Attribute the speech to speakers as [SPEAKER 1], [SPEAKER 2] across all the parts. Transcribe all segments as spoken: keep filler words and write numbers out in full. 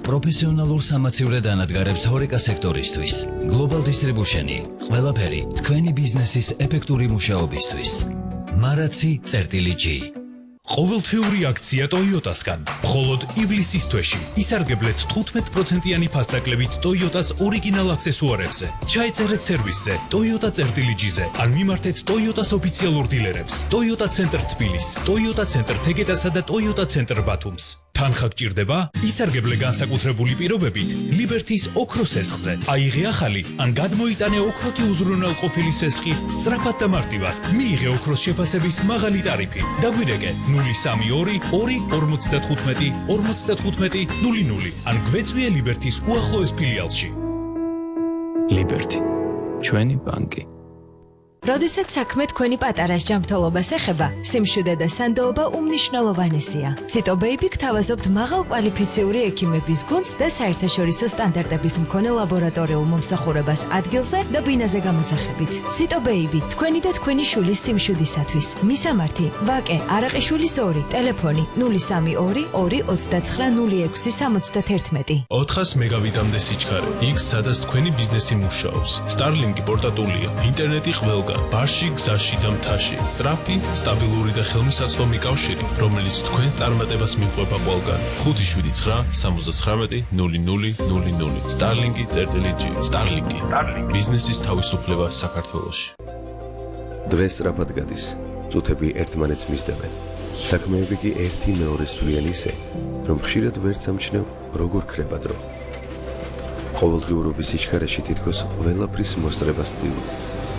[SPEAKER 1] პროფესიონალურ სამაცივრე დანადგარებს ჰორეკა სექტორისთვის. Global Distribution-ი, ყველაფერი თქვენი ბიზნესის ეფექტური მუშაობისთვის. მარაცი წერტილი G.
[SPEAKER 2] ყოველთვიური აქცია Toyota-სგან. მხოლოდ ივლისის თვეში ისარგებლეთ თხუთმეტ პროცენტიანი ფასდაკლებით Toyota-ს ორიგინალ აქსესუარებზე. ჩაეწერეთ სერვისზე Toyota წერტილი G-ზე ან მიმართეთ Toyota-ს ოფიციალურ დილერებს. Toyota Center თბილისს, Toyota Center თეგეტასა და Toyota Center ბათუმს. თანხა გჭირდება? ისარგებლე განსაკუთრებული პირობებით Liberty-ს ოქროს სესხზე. აიღე ახალი ან გადმოიტანე ოქროთი უზრუნველყოფილი სესხი სწრაფად და მარტივად. მიიღე ოქროს შეფასების მაღალი ტარიფი. დაგვირეკე ნული სამი ორი ორი ორმოცდათხუთმეტი ორმოცდათხუთმეტი ნული ნული ან გვეწვიე Liberty-ს უახლოეს ფილიალში.
[SPEAKER 3] Liberty. ჩვენი ბანკი.
[SPEAKER 4] როდესაც საქმე თქვენი პატარას ჯანმრთელობას ეხება, სიმშვიდე და სანდოობა უმნიშვნელოვანესია. Cito Baby გთავაზობთ მაღალ კვალიფიციური ექიმების გუნდს და საერთაშორისო სტანდარტების მქონე ლაბორატორიულ მომსახურებას ადგილზე და ბინაზე გამოძახებით. Cito Baby, თქვენი და თქვენი შვილის სიმშვიდისათვის. მისამართი: ვაკე არაყიშვილის ორი, ტელეფონი ნული სამი ორი ორი ოცდაცხრა ნული ექვსი სამოცდაათი.
[SPEAKER 5] ოთხას მეგავიტამდე სიჩქარე. იქ სადაც თქვენი ბიზნესი მუშაობს. Starlink-ი პორტატულია, ინტერნეტი ყველგან. ბარში, გზაში და მთაში. სწრაფი, სტაბილური და ხელმისაწვდომი კავშირი, რომელიც თქვენს წარმატებას მიყვება ყველგან. ხუთი შვიდი ცხრა სამოცდათხრამეტი ნული ნული ნული ნული. Starlink-ი წერტილი G. Starlink-ი. ბიზნესის თავისუფლება საქართველოში.
[SPEAKER 6] დღეს სწრაფად გადის. წუთები ერთმანეთს მისდევენ. საქმეები კი ერთი მეორეს სვლიან ისე, რომ ხშირად ვერ სამჩნევ, როგორ ქრება დრო. ყოველდღიურობის სიჩქარეში თითქოს ყველაფრის მოსწრებას ვდივარ.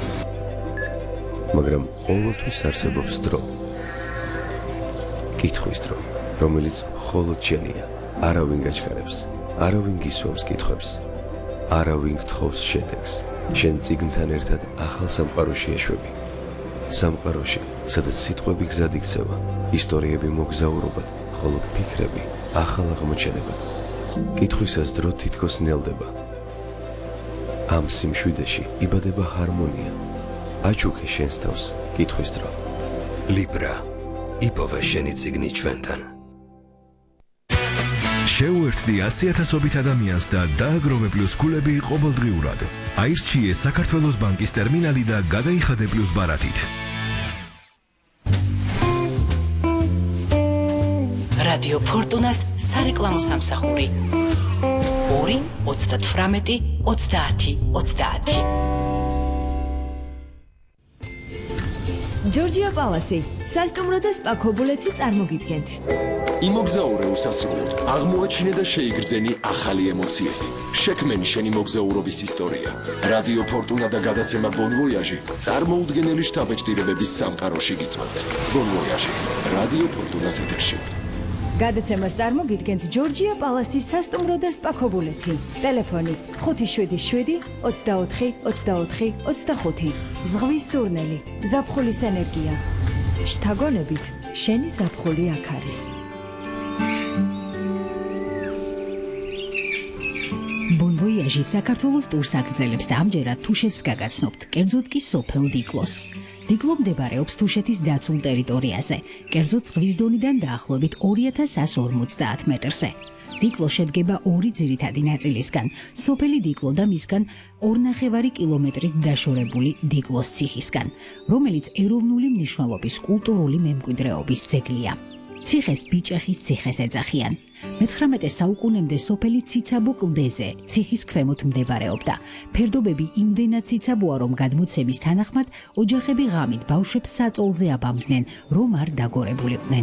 [SPEAKER 6] მაგრამ ყოველთვის არსებობს დრო. კითხვის დრო, რომელიც მხოლოდ შენია. არავინ გაჩქარებს, არავინ გისვამს კითხვებს, არავინ გთხოვს შედეგს. შენ წიგნთან ერთად ახალ სამყაროში ეშვები. სამყაროში, სადაც სიტყვები გზად იქცევა, ისტორიები მოგზაურობად, ხოლო ფიქრები ახალ აღმოჩენებად. კითხვისას დრო თითქოს ნელდება. ამ სიმშვიდეში იბადება ჰარმონია. აჩუქე შენს თავს კითხვის დრო.
[SPEAKER 7] Libra. იპოვე შენი წიგნი ჩვენთან.
[SPEAKER 8] შეუერთდი ასიათასობით ადამიანს და დააგროვე პლუს ქულები ყოველდღიურად. აირჩიე საქართველოს ბანკის ტერმინალი და გადაიხადე პლუს ბარათით.
[SPEAKER 9] რადიო ფორტუნას სარეკლამო სამსახური. ორი ოცდათვრამეტი ოცდაათი ოცდაათი.
[SPEAKER 4] Georgia Palace, სასტუმრო და სპა ქობულეთი წარმოგიდგენთ.
[SPEAKER 10] იმოგზაურე უსასრულოდ, აღმოაჩინე და შეიგრძენი ახალი ემოციები. შექმენი შენი მოგზაურობის ისტორია. რადიო ფორტუნა და გადაცემა Bon Voyage წარმოუდგენელი შთაბეჭდილებების სამყაროში გიწვევთ. Bon Voyage, რადიო ფორტუნას ეთერში.
[SPEAKER 4] გადაცემას წარმოგიდგენთ Georgia Palace-ის სასტუმრო და სპა ქობულეთი. ტელეფონი ხუთი შვიდი შვიდი ოცდაოთხი ოცდაოთხი ოცდახუთი. ზღვის სურნელი, ზაფხულის ენერგია. შთაგონებით, შენი ზაფხული აქ არის.
[SPEAKER 11] Bon Voyage საქართველოს ტურს აგრძელებს და ამჯერად თუშეთს გაგაცნობთ, კერძოდ კი სოფელ დიკლოს. დიკლო მდებარეობს თუშეთის დაცულ ტერიტორიაზე, კერძოდ ზღვის დონიდან დაახლოებით ორი ათას εκατო ორმოცდაათ მეტრზე. დიკლო შედგება ორი ძირითადი ნაწილისგან, სოფელი დიკლო და მისგან ორნახევარი კილომეტრით დაშორებული დიკლოს ციხისგან, რომელიც ეროვნული მნიშვნელობის კულტურული მემკვიდრეობის ძეგლია. ციხეს ბიჭეხის ციხეს ეძახიან. მეცხრამეტე საუკუნემდე სოფელი ციცაბო კლდეზე, ციხის ქვემოთ მდებარეობდა. ფერდობები იმდენად ციცაბოა, რომ გადმოცემის თანახმად ოჯახები ღამით ბავშვებს საწოლზე აბამდნენ, რომ არ დაგორებულიყვნენ.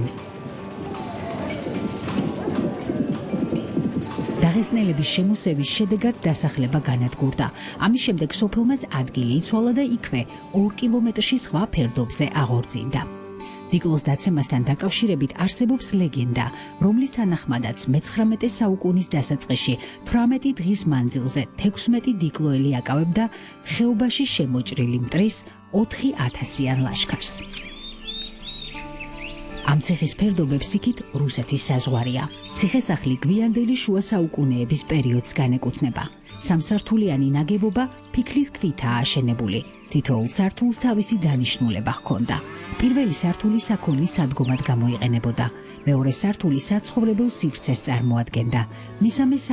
[SPEAKER 11] დაღესტნელების შემოსევის შედეგად დასახლება განადგურდა. ამის შემდეგ სოფელმაც ადგილი იცვალა და იქვე ორ კილომეტრში სხვა ფერდობზე აღორძინდა. დიკლოს დაცემასთან დაკავშირებით არსებობს ლეგენდა, რომლის თანახმადაც მეცხრამეტე საუკუნის დასაწყისში თვრამეტი დღის მანძილზე თექვსმეტი დიკლოელი აკავებდა ხეობაში შემოჭრილი მტრის ოთხი ათასიან ლაშქარს. ამ ციხის ფერდობებს იქით რუსეთის საზღვარია. ციხესახლი გვიანდელი შუა საუკუნეების პერიოდს განეკუთვნება. სამსართულიანი ნაგებობა ფიქლის ქვითაა აშენებული. თითოეულ სართულს თავისი დანიშნულება ჰქონდა. პირველი სართული საქონლის სადგომად გამოიყენებოდა. მეორე სართული საცხოვრებელ სივრცეს წარმოადგენდა. მესამე